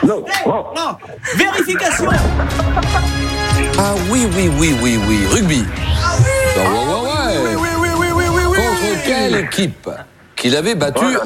Non. Vérification. Ah oui, rugby. Ah oui. Ouais. Contre quelle équipe qu'il avait battu